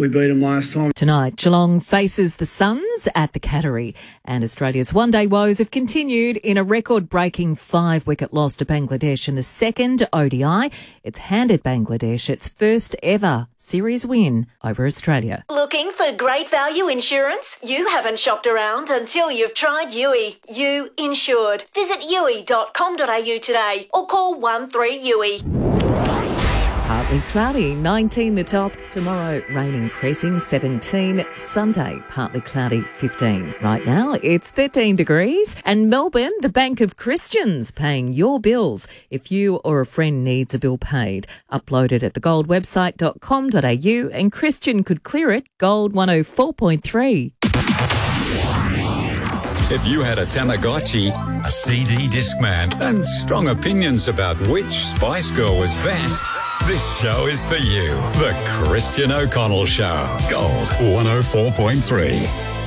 We beat them last time. Tonight, Geelong faces the Suns at the Cattery, and Australia's one-day woes have continued in a record-breaking 5-wicket loss to Bangladesh in the second ODI. It's handed Bangladesh its first ever series win over Australia. Looking for great value insurance? You haven't shopped around until you've tried Yui. You insured. Visit yui.com.au today or call 13YUI. Partly cloudy, 19 the top. Tomorrow, rain increasing, 17. Sunday, partly cloudy, 15. Right now, it's 13 degrees. And Melbourne, the Bank of Christians, paying your bills. If you or a friend needs a bill paid, upload it at thegoldwebsite.com.au and Christian could clear it. Gold 104.3. If you had a Tamagotchi, a CD Discman, and strong opinions about which Spice Girl was best, this show is for you. The Christian O'Connell Show. Gold 104.3.